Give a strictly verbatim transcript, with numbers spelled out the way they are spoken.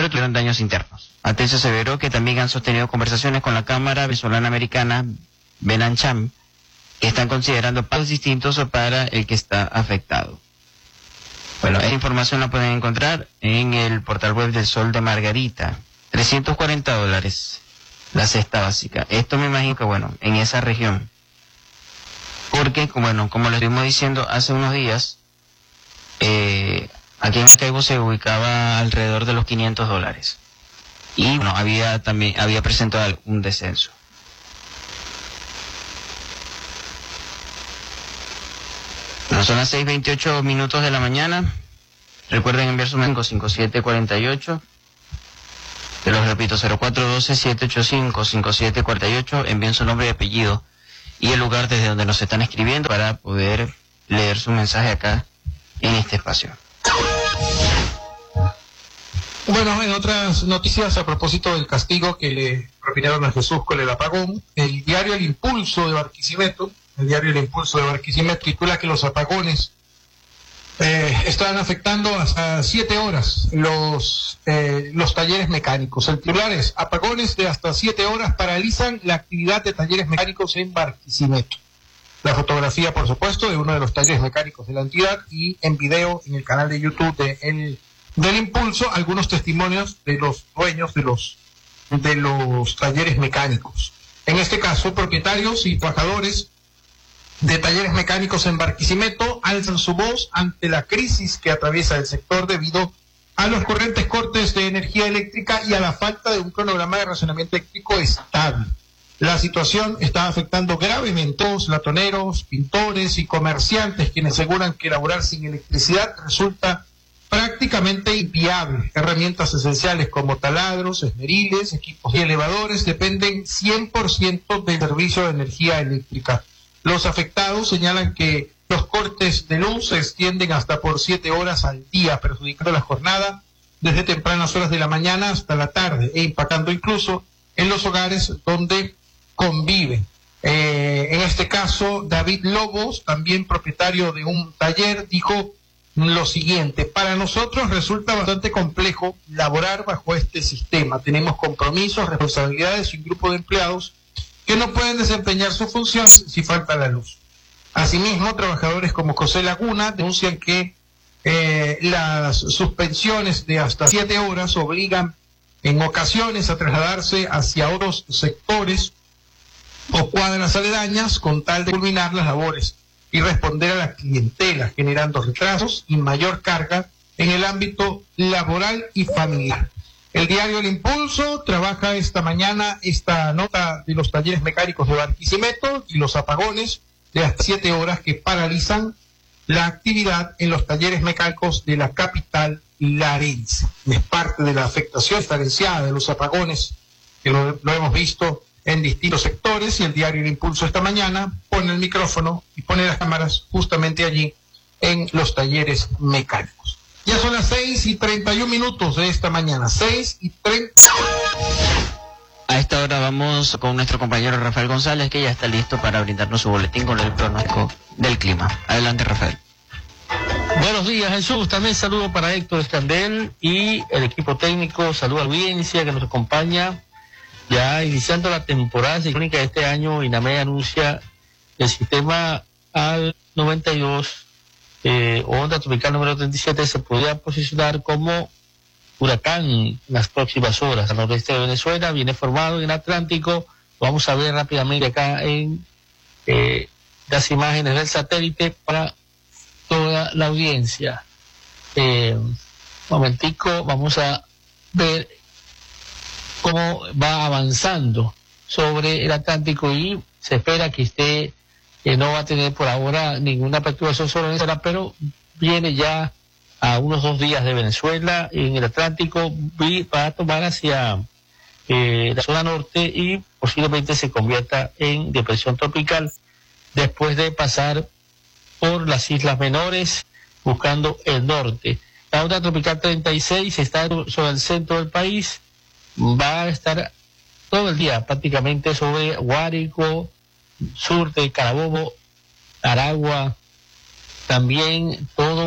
pero tuvieron daños internos. Atencio aseveró que también han sostenido conversaciones con la Cámara Venezolana Americana, Benancham, que están considerando pasos distintos para el que está afectado. Bueno, esta información la pueden encontrar en el portal web del Sol de Margarita. trescientos cuarenta dólares la cesta básica. Esto me imagino que, bueno, en esa región. Porque, bueno, como les estuvimos diciendo hace unos días, eh, aquí en Maracaibo se ubicaba alrededor de los quinientos dólares. Y, bueno, había también, había presentado un descenso. Bueno, son las seis veintiocho minutos de la mañana. Recuerden enviar su mensaje cinco siete cuatro ocho. Te los repito, cero cuatro uno dos, siete ocho cinco, cinco siete cuatro ocho. Envíen su nombre y apellido y el lugar desde donde nos están escribiendo para poder leer su mensaje acá en este espacio. Bueno, en otras noticias a propósito del castigo que le propinaron a Jesús con el apagón, el diario El Impulso de Barquisimeto, el diario El Impulso de Barquisimeto titula que los apagones eh, están afectando hasta siete horas los, eh, los talleres mecánicos. El titular es: apagones de hasta siete horas paralizan la actividad de talleres mecánicos en Barquisimeto. La fotografía, por supuesto, de uno de los talleres mecánicos de la entidad, y en video en el canal de YouTube de el, del Impulso algunos testimonios de los dueños de los, de los talleres mecánicos. En este caso, propietarios y trabajadores de talleres mecánicos en Barquisimeto alzan su voz ante la crisis que atraviesa el sector debido a los corrientes cortes de energía eléctrica y a la falta de un cronograma de racionamiento eléctrico estable. La situación está afectando gravemente a los latoneros, pintores y comerciantes, quienes aseguran que laborar sin electricidad resulta prácticamente inviable. Herramientas esenciales como taladros, esmeriles, equipos y elevadores dependen cien por ciento del servicio de energía eléctrica. Los afectados señalan que los cortes de luz se extienden hasta por siete horas al día, perjudicando la jornada desde tempranas horas de la mañana hasta la tarde e impactando incluso en los hogares donde conviven. Eh, en este caso, David Lobos, también propietario de un taller, dijo lo siguiente: para nosotros resulta bastante complejo laborar bajo este sistema. Tenemos compromisos, responsabilidades y un grupo de empleados que no pueden desempeñar sus funciones si falta la luz. Asimismo, trabajadores como José Laguna denuncian que eh, las suspensiones de hasta siete horas obligan en ocasiones a trasladarse hacia otros sectores o cuadras aledañas con tal de culminar las labores y responder a la clientela, generando retrasos y mayor carga en el ámbito laboral y familiar. El diario El Impulso trabaja esta mañana esta nota de los talleres mecánicos de Barquisimeto y los apagones de hasta siete horas que paralizan la actividad en los talleres mecánicos de la capital larense. Es parte de la afectación diferenciada de los apagones que lo, lo hemos visto en distintos sectores, y el diario El Impulso esta mañana pone el micrófono y pone las cámaras justamente allí en los talleres mecánicos. Ya son las seis y treinta y un minutos de esta mañana, seis y treinta. A esta hora vamos con nuestro compañero Rafael González, que ya está listo para brindarnos su boletín con el pronóstico del clima. Adelante, Rafael. Buenos días, Jesús. También saludo para Héctor Escandel y el equipo técnico. Saludo a la audiencia que nos acompaña. Ya iniciando la temporada ciclónica de este año, INAME anuncia el sistema al noventa y dos, eh, onda tropical número treinta y siete, se podría posicionar como huracán en las próximas horas al noroeste de Venezuela. Viene formado en el Atlántico. Vamos a ver rápidamente acá en eh, las imágenes del satélite para toda la audiencia. Eh, un momentico, vamos a ver cómo va avanzando sobre el Atlántico, y se espera que esté, que no va a tener por ahora ninguna perturbación sobre Venezuela, pero viene ya a unos dos días de Venezuela en el Atlántico, va a tomar hacia eh, la zona norte y posiblemente se convierta en depresión tropical después de pasar por las islas menores buscando el norte. La onda tropical treinta y seis está sobre el centro del país, va a estar todo el día prácticamente sobre Guárico, sur de Carabobo, Aragua, también todo